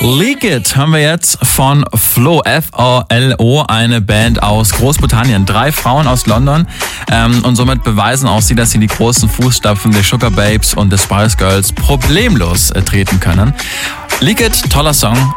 Leak It hören wir jetzt von Flo, F-O-L-O, eine Band aus Großbritannien. 3 Frauen aus London und somit beweisen auch sie, dass sie die großen Fußstapfen der Sugar Babes und des Spice Girls problemlos treten können. Leak It, toller Song,